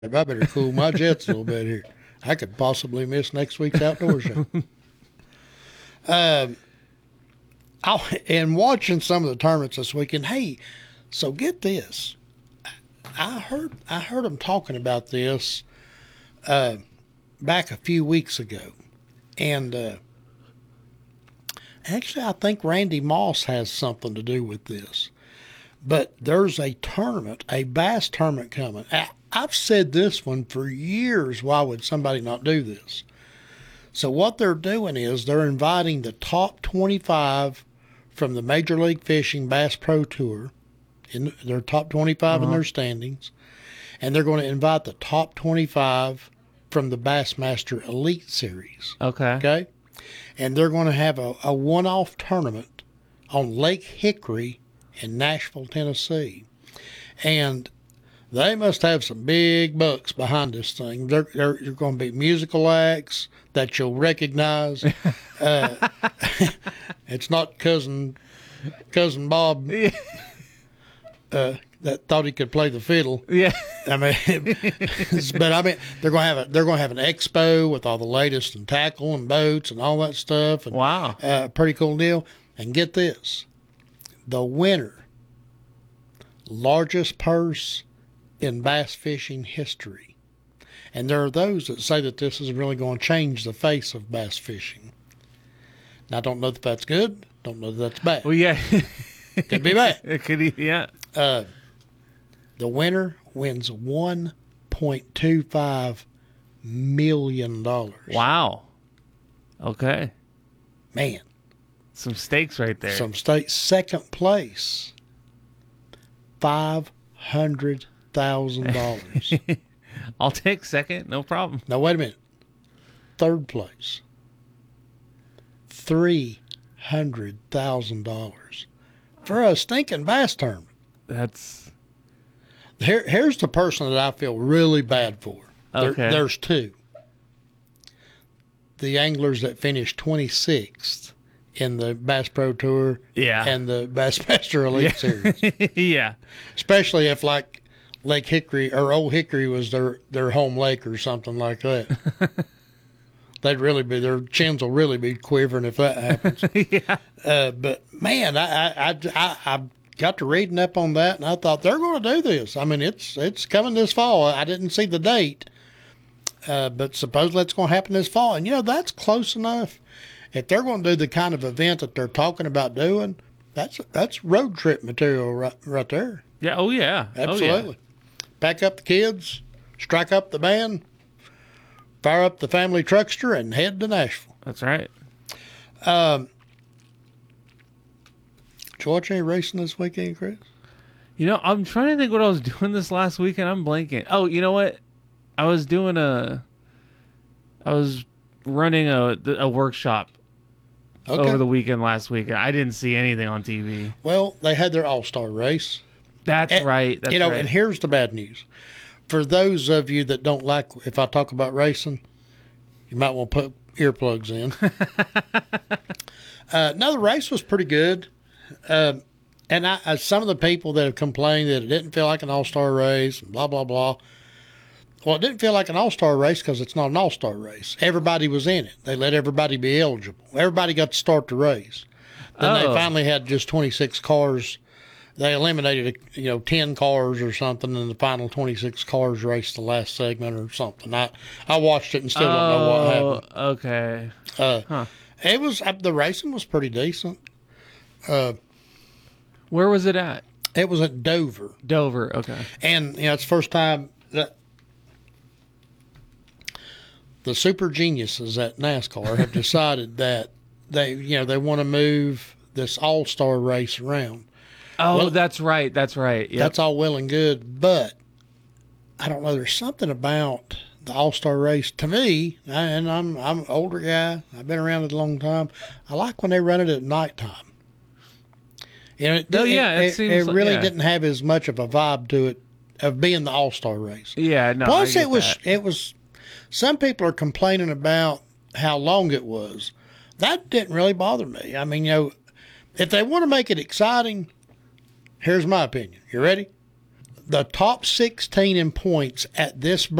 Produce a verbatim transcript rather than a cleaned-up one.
I better cool my jets a little bit here. I could possibly miss next week's outdoor show. Um, I, and watching some of the tournaments this weekend, hey, so get this. I heard I heard them talking about this uh, back a few weeks ago, and uh, actually, I think Randy Moss has something to do with this. But there's a tournament, a bass tournament coming. I, I've said this one for years. Why would somebody not do this? So what they're doing is they're inviting the top twenty-five from the Major League Fishing Bass Pro Tour. In their top twenty-five uh-huh. in their standings, and they're going to invite the top twenty-five from the Bassmaster Elite Series. Okay. Okay? And they're going to have a, a one-off tournament on Lake Hickory in Nashville, Tennessee. And they must have some big bucks behind this thing. They're, they're, they're going to be musical acts that you'll recognize. uh, it's not cousin cousin Bob. Yeah. Uh, that thought he could play the fiddle. Yeah, I mean, but I mean, they're going to have a they're going to have an expo with all the latest in tackle and boats and all that stuff. And, wow, uh, pretty cool deal. And get this, the winner, largest purse in bass fishing history. And there are those that say that this is really going to change the face of bass fishing. Now, I don't know if that's good. Don't know if that's bad. Well, yeah. Could be bad. It could, yeah. Uh, the winner wins one point two five million dollars. Wow. Okay. Man. Some stakes right there. Some stakes. Second place, five hundred thousand dollars. I'll take second. No problem. Now, wait a minute. Third place, three hundred thousand dollars. For a stinking bass tournament. That's Here, here's the person that I feel really bad for. Okay. There, there's two. The anglers that finished twenty-sixth in the Bass Pro Tour yeah. and the Bassmaster Elite yeah. Series. Yeah. Especially if, like, Lake Hickory or Old Hickory was their, their home lake or something like that. They'd really be, their chins will really be quivering if that happens. Yeah. Uh, but, man, I, I, I, I, I got to reading up on that, and I thought they're going to do this. I mean, it's it's coming this fall. I didn't see the date, uh, but supposedly it's going to happen this fall. And, you know, that's close enough. If they're going to do the kind of event that they're talking about doing, that's that's road trip material right, right there. Yeah. Oh, yeah. Absolutely. Oh, yeah. Pack up the kids, strike up the band, fire up the family truckster, and head to Nashville. That's right. Um, did you watch any racing this weekend, Chris? You know, I'm trying to think what I was doing this last weekend. I'm blanking. Oh, you know what? I was doing a... I was running a, a workshop okay. over the weekend last weekend. I didn't see anything on T V. Well, they had their all-star race. That's and, right. That's you know, right. And here's the bad news. For those of you that don't like if I talk about racing, you might want to put earplugs in. uh, no, the race was pretty good. Uh, and I, I, some of the people that have complained that it didn't feel like an all-star race, and blah, blah, blah. Well, it didn't feel like an all-star race because it's not an all-star race. Everybody was in it. They let everybody be eligible. Everybody got to start the race. Then oh. they finally had just twenty-six cars. They eliminated, you know, ten cars or something, and the final twenty-six cars raced the last segment or something. I, I watched it and still oh, don't know what happened. Okay. Uh, huh. It was the racing was pretty decent. Uh, Where was it at? It was at Dover. Dover. Okay. And you know, it's the first time that the super geniuses at NASCAR have decided that they, you know, they want to move this all-star race around. Oh, well, that's right. That's right. Yep. That's all well and good, but I don't know. There's something about the all-star race to me, and I'm I'm an older guy. I've been around it a long time. I like when they run it at nighttime. You know, it, oh, yeah, it, it, it, seems it really yeah. didn't have as much of a vibe to it of being the all-star race. Yeah, no. Plus, I it was that. it was. Some people are complaining about how long it was. That didn't really bother me. I mean, you know, if they want to make it exciting, here's my opinion. You ready? the top sixteen in points at this